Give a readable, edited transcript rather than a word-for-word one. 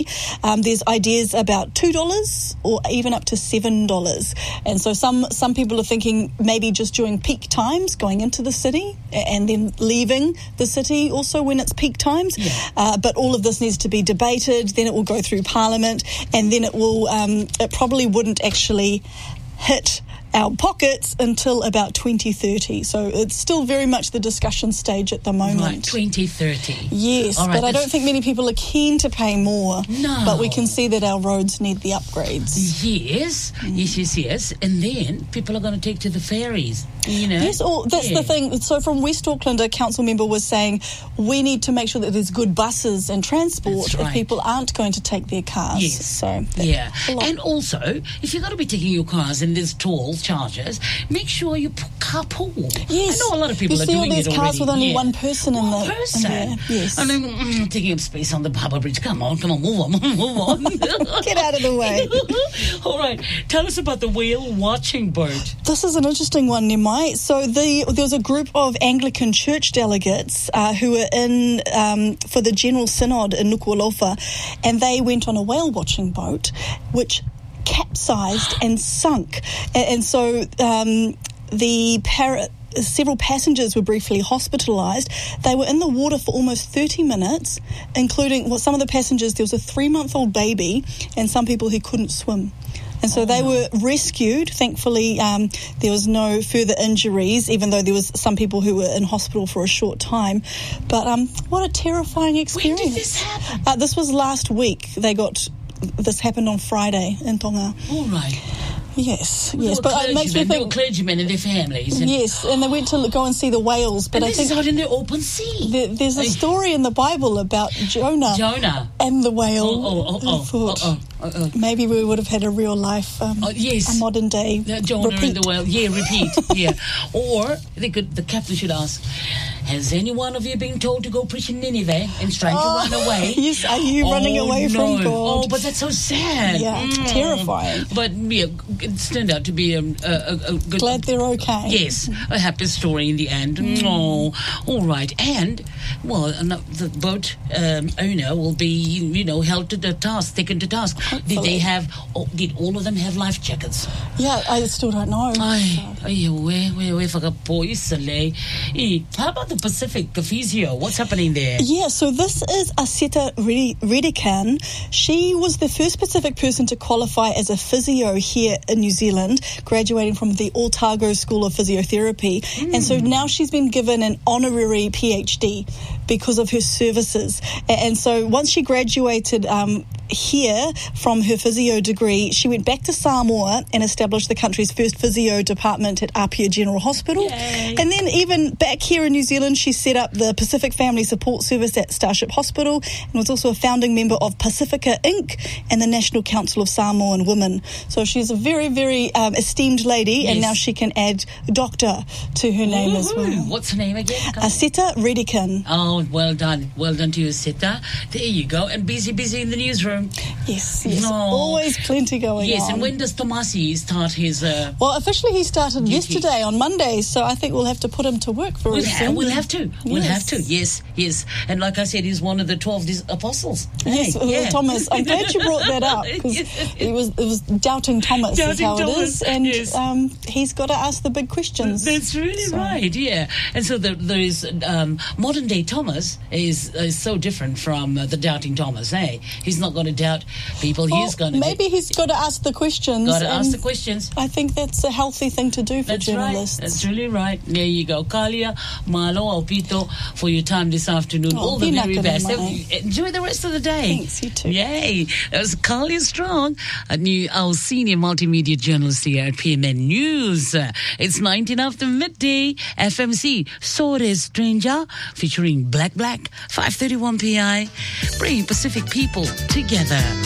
There's ideas about $2 or even up to $7. And so some people are thinking maybe just during peak times going into the city and then leaving the city also when it's peak times. Yeah. But all of this needs to be debated. Then it will go through Parliament, and then it probably wouldn't actually hit our pockets until about 2030. So it's still very much the discussion stage at the moment. Right, 2030. Yes, right, but I don't think many people are keen to pay more. No. But we can see that our roads need the upgrades. Yes. And then people are going to take to the ferries, Yes, that's the thing. So from West Auckland, a council member was saying we need to make sure that there's good buses and transport if people aren't going to take their cars. Yes. So and also, if you're going to be taking your cars and there's tolls, charges, make sure you carpool. Yes. I know a lot of people are doing it already. You see all these cars with only one person in one the... person. Yes. And then taking up space on the Harbour Bridge. Come on, move on. Get out of the way. All right. Tell us about the whale watching boat. This is an interesting one, Nimai. So there was a group of Anglican church delegates who were in for the General Synod in Nuku'alofa, and they went on a whale watching boat, which capsized and sunk. And so several passengers were briefly hospitalised. They were in the water for almost 30 minutes, including some of the passengers. There was a 3-month-old baby and some people who couldn't swim. And so they were rescued. Thankfully, there was no further injuries, even though there was some people who were in hospital for a short time. But what a terrifying experience. When did this happen? This was last week. This happened on Friday in Tonga. All right. Yes. But it makes me think... There were clergymen and their families. Yes, and they went to go and see the whales. But this is out in the open sea. There's a story in the Bible about Jonah and the whale. Maybe we would have had a real life, a modern day Jonah repeat. and the whale. Yeah, repeat. Or the captain should ask, has any one of you been told to go preach in Nineveh and trying to run away? Yes, are you running away from God? Oh, but that's so sad. Yeah, terrifying. But it's turned out to be a good... Glad they're okay. Yes, a happy story in the end. Oh, all right. And, the boat owner will be, held to the task, taken to task. Hopefully. Did all of them have life jackets? Yeah, I still don't know. How about the Pacific physio? What's happening there? Yeah, so this is Aseta Redican. She was the first Pacific person to qualify as a physio here in New Zealand, graduating from the Otago School of Physiotherapy. And so now she's been given an honorary PhD because of her services. And so once she graduated here from her physio degree, she went back to Samoa and established the country's first physio department at Apia General Hospital. Yay. And then even back here in New Zealand, she set up the Pacific Family Support Service at Starship Hospital and was also a founding member of Pacifica Inc. and the National Council of Samoan Women. So she's a very, very esteemed lady, and now she can add doctor to her name as well. What's her name again? Aseta Redican. Oh, well done. Well done to you, Aseta. There you go. And busy in the newsroom. Yes. Always plenty going on. Yes, and when does Tomasi start his... Well, officially he started yesterday on Monday, so I think we'll have to put him to work very soon. We'll have to. We'll have to, yes. And like I said, he's one of the 12 apostles. Yes, Thomas. I'm glad you brought that up, because it was doubting Thomas is how it is, and he's got to ask the big questions. That's really right, yeah. And so there is modern day Thomas is so different from the doubting Thomas, eh? He's not going to doubt people. He's going to... Maybe he's got to ask the questions. Got to ask the questions. I think that's a healthy thing to do for journalists. Right. That's really right. There you go. Kalia, Malo, Alpito, for your time this afternoon. All the very best. Enjoy the rest of the day. Thanks, you too. Yay. That was Kalia Strong, our senior multimedia journalist here at PMN News. It's 19 after midday. FMC, Sore Stranger, featuring Black, 5:31 PI. Bring Pacific people together.